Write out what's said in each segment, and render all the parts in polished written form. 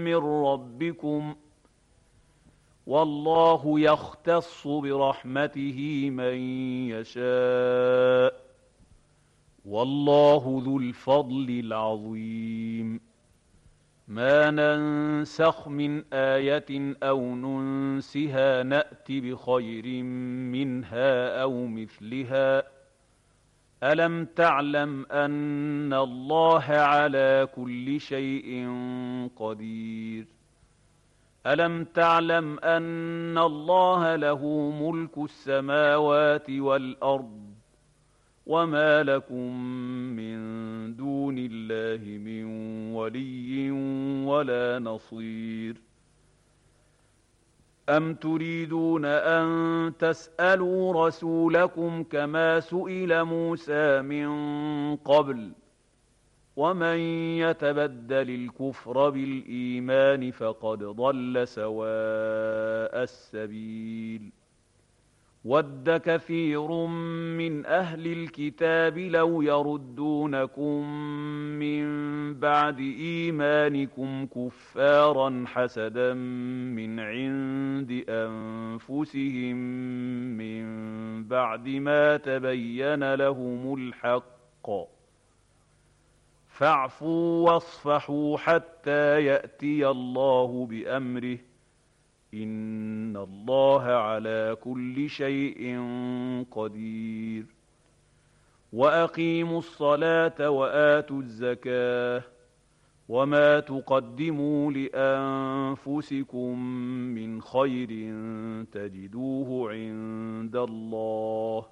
من ربكم والله يختص برحمته من يشاء والله ذو الفضل العظيم ما ننسخ من آية أو ننسها نأت بخير منها أو مثلها ألم تعلم أن الله على كل شيء قدير ألم تعلم أن الله له ملك السماوات والأرض وما لكم من دون الله من ولي ولا نصير أم تريدون أن تسألوا رسولكم كما سئل موسى من قبل ومن يتبدل الكفر بالإيمان فقد ضل سواء السبيل ود كثير من أهل الكتاب لو يردونكم من بعد إيمانكم كفارا حسدا من عند أنفسهم من بعد ما تبين لهم الحق فاعفوا واصفحوا حتى يأتي الله بأمره إن الله على كل شيء قدير وأقيموا الصلاة وآتوا الزكاة وما تقدموا لأنفسكم من خير تجدوه عند الله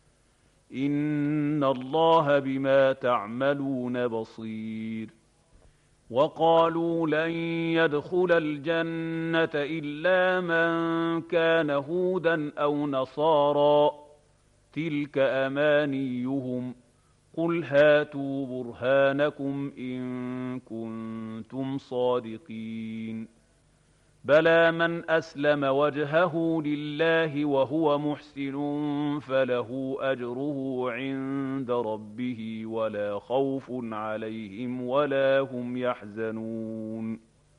إن الله بما تعملون بصير وقالوا لن يدخل الجنة إلا من كان هودا أو نصارى تلك أمانيهم قل هاتوا برهانكم إن كنتم صادقين بلى من أسلم وجهه لله وهو محسن فله أجره عند ربه ولا خوف عليهم ولا هم يحزنون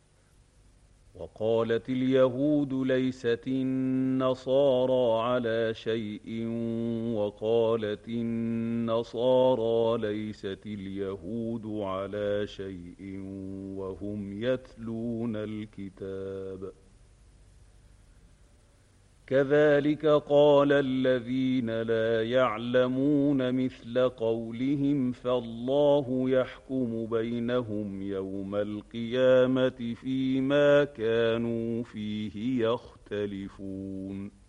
وقالت اليهود ليست النصارى على شيء وقالت النصارى ليست اليهود على شيء وهم يتلون الكتاب كذلك قال الذين لا يعلمون مثل قولهم فالله يحكم بينهم يوم القيامة فيما كانوا فيه يختلفون